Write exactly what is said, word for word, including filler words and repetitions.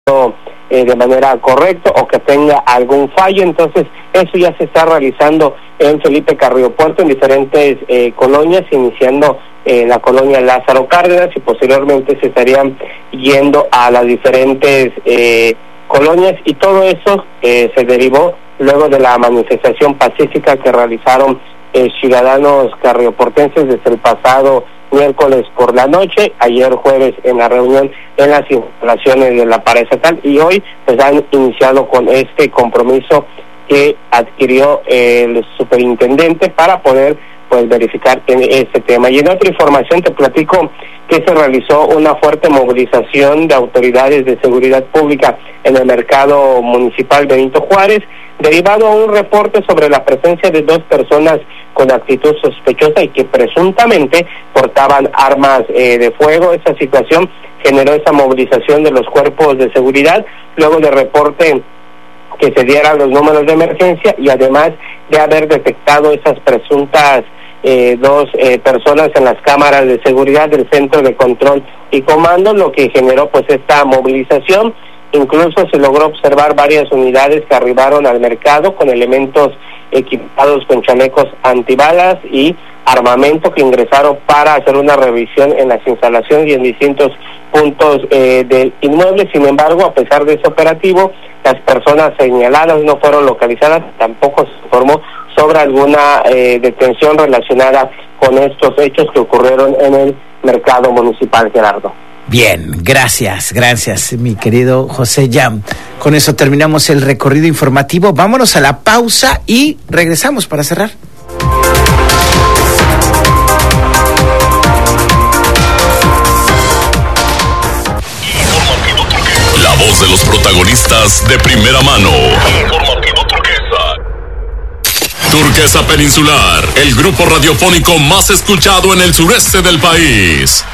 Eh, de manera correcta o que tenga algún fallo. Entonces eso ya se está realizando en Felipe Carrillo Puerto en diferentes eh, colonias, iniciando en eh, la colonia Lázaro Cárdenas y posteriormente se estarían yendo a las diferentes eh, colonias, y todo eso eh, se derivó luego de la manifestación pacífica que realizaron eh, ciudadanos carrioportenses desde el pasado miércoles por la noche, ayer jueves en la reunión en las instalaciones de la paraestatal, y hoy pues han iniciado con este compromiso que adquirió el superintendente para poder pues verificar en este tema. Y en otra información te platico que se realizó una fuerte movilización de autoridades de seguridad pública en el mercado municipal Benito Juárez, derivado a un reporte sobre la presencia de dos personas con actitud sospechosa y que presuntamente portaban armas eh, de fuego. Esa situación generó esa movilización de los cuerpos de seguridad, luego del reporte que se dieran los números de emergencia y además de haber detectado esas presuntas eh, dos eh, personas en las cámaras de seguridad del Centro de Control y Comando, lo que generó pues esta movilización. Incluso se logró observar varias unidades que arribaron al mercado con elementos equipados con chalecos antibalas y armamento que ingresaron para hacer una revisión en las instalaciones y en distintos puntos eh, del inmueble. Sin embargo, a pesar de ese operativo, las personas señaladas no fueron localizadas, tampoco se informó sobre alguna eh, detención relacionada con estos hechos que ocurrieron en el mercado municipal, Gerardo. Bien, gracias, gracias, mi querido José Yam. Con eso terminamos el recorrido informativo. Vámonos a la pausa y regresamos para cerrar. La voz de los protagonistas de primera mano. Informativo Turquesa. Turquesa Peninsular, el grupo radiofónico más escuchado en el sureste del país.